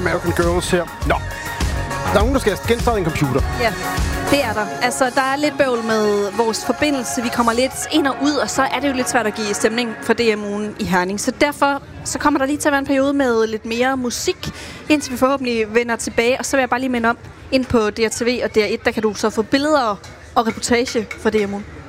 American Girls her. Nå, der er nogen, der skal genstarte en computer. Ja, det er der. Altså, der er lidt bøvl med vores forbindelse. Vi kommer lidt ind og ud, og så er det jo lidt svært at give stemning for DM-ugen i Herning. Så derfor så kommer der lige til at være en periode med lidt mere musik, indtil vi forhåbentlig vender tilbage. Og så vil jeg bare lige minde om, ind på DRTV og DR1, der kan du så få billeder og reportage for DM-ugen.